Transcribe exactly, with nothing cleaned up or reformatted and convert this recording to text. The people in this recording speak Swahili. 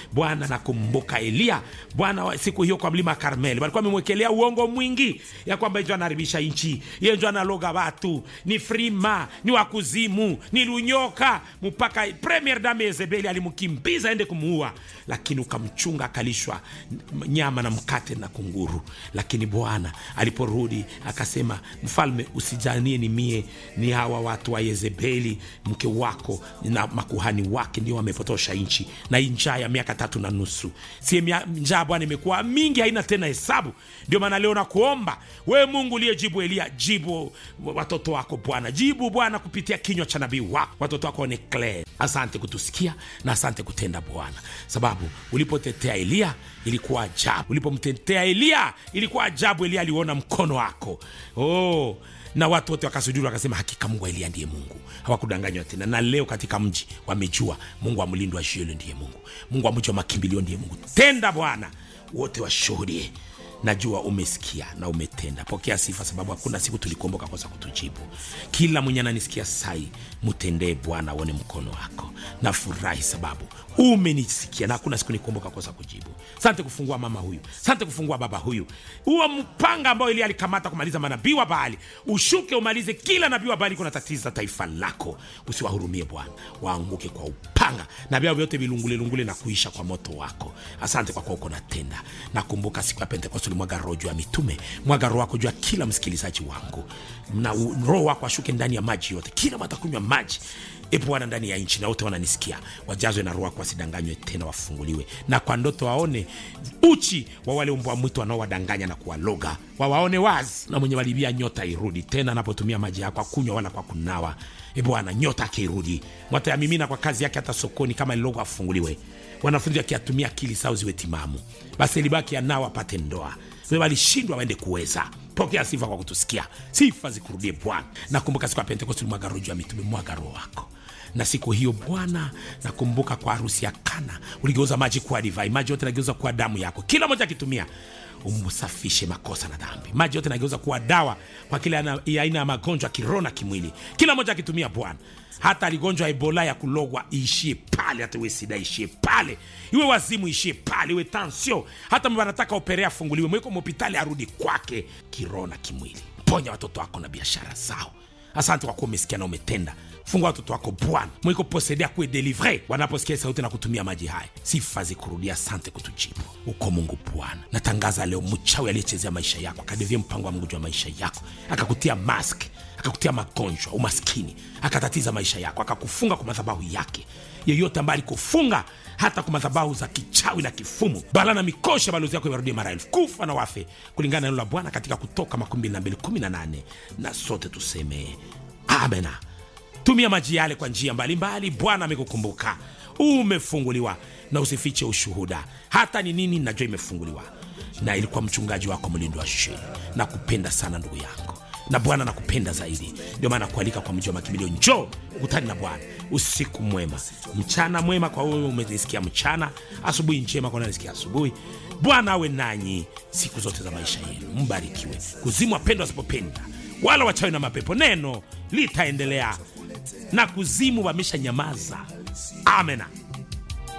Bwana nakumbuka Elia, Bwana siku hiyo kwa mlima Karmeli walikuwa wamemwekelea uongo mwingi ya kwamba yeye anaharibisha nchi, yeye ndio analoga watu, ni frima, ni wakuzimu, ni lunyoka, mpaka premier dame Yezebeli alimkimbiza aende kumuua, lakini ukamchunga akalishwa nyama na mkate na kunguru. Lakini Bwana aliporudi akasema, mfalme usijanie ni mie, ni hawa watu wa Yezebeli mke wako na makuhani wake ndio wamepotosha nchi, na njaa ya miaka tatu na nusu. Si njaa Bwana imekuwa mingi haina tena hesabu. Ndio maana leo nakuomba wewe Mungu uliyejibu Elia, jibu watoto wako Bwana, jibu Bwana kupitia kinywa cha nabii wako, watoto wako ni clear. Asante kutusikia na asante kutenda Bwana, sababu ulipotetea Elia ilikuwa ajabu, ulipomtetea Elia ilikuwa ajabu. Elia aliona mkono wako, oh, na watu wote wakasujudu wakasema hakika Mungu Elia ndiye Mungu, hawakudanganywa tena. Na leo katika mji wamejua Mungu wa mlindo wa Shielo ndiye Mungu, Mungu wa mji wa makimbilio ndiye Mungu. Tenda Bwana, wote washuhudie. Najua umesikia na umetenda. Pokea sifa, sababu hakuna siku tulikuomba kosa kutujibu. Kila mwenye ananisikia sai, mtendee Bwana, uone mkono wako. Na furahi sababu umenisikia na hakuna siku nikuomba kosa kujibu. Asante kufungua mama huyu, asante kufungua baba huyu. Huo mpanga ambao Elia alikamata kumaliza manabii wa Baali, ushuke umalize kila nabii wa Baali kuna tatiza taifa lako. Usiwahurumie Bwana, waanguke kwa upanga na vyao vyote vilungule lungule na kuisha kwa moto wako. Asante kwa kwa uko natenda. Nakumbuka siku ya Pentekoste mwaga roho juu ya mitume, mwaga roho wako juu ya kila msikilizaji wangu, na roho wako ashuke ndani ya maji yote, kila matakunywa maji e Bwana ndani ya nchi, na wote wananisikia wajazwe na roho wako, wasidanganywe tena, wafunguliwe, na kwa ndoto waone uchi wa wale mbwa mwitu wanaowadanganya na kuwaloga, wawaone wazi, na mwenye walibia nyota irudi tena anapotumia maji yako kunywa wala kwa kunawa. E Bwana, nyota akirudi mwata ya mimina kwa kazi yake hata sokoni kama ilogo afunguliwe. Wanafunzi wakiatumia akili sawa ziwe timamu, basi libaki anao apate ndoa. Wewe walishindwa waende kuweza. Pokea sifa kwa kutusikia, sifa zikurudie Bwana. Nakumbuka siku ya Pentekoste mwaga roho ya mitume, mwaga roho wako. Na siku hiyo Bwana, nakumbuka kwa harusi ya Kana uligeuza maji kuwa divai, maji yote nageuza kuwa damu yako, kila mmoja akitumia umusafishe makosa na dhambi. Maji yote nageuza kuwa dawa kwa kila aina ya magonjwa kiroho na kimwili, kila mmoja akitumia Bwana. Hata aligonjwa Ebola ya kulogwa ishie pale, hata iwe sida ishie pale, iwe wazimu ishie pale, iwe tansio, hata mbona nataka operea funguliwe, mweko mhopitali arudi kwake kiroho na kimwili. Ponya watoto wako na biashara zao. Asante kwa kuwa umesikia na umetenda. Fungua watoto wako Bwana, mwiko posedea kuwe delivre wanaposikia sauti na kutumia maji haya. Sifa zikurudia, asante kutujibu. Uko Mungu Bwana. Natangaza leo mchawi aliyechezea maisha yako, akadevia mpango wa Mungu juu ya maisha yako, akakutia mask, akakutia magonjwa, umaskini, akatatiza maisha yako, akakufunga kwa madhabahu yake. Yeyote ambaye alikufunga hata kwa madhabahu za kichawi na kifumu, bala na mikosha, balozi yako iwarudie mara elfu, kufa na wafe, kulingana na neno la Bwana katika Kutoka makumi mbili na mbili kumi na nane. Na sote tuseme amena. Tumia maji yale kwa njia mbalimbali. Bwana amekukumbuka, umefunguliwa, na usifiche ushuhuda. Hata ni nini najua imefunguliwa. Na ilikuwa mchungaji wako mlindo wa Shielo. Na kupenda sana ndugu yangu, na Bwana nakupenda zaidi. Ndio maana kualika kwa mji wa makimbilio, njoo ukutani na Bwana. Usiku mwema, mchana mwema kwa wewe umenisikia mchana, asubuhi njema kwa unanisikia asubuhi. Bwana awe nanyi siku zote za maisha yenu. Mbarikiwe. Kuzimu wapendwa wasipopenda, wala wachawi na mapepo, neno litaendelea, na kuzimu wamesha nyamaza. Amena.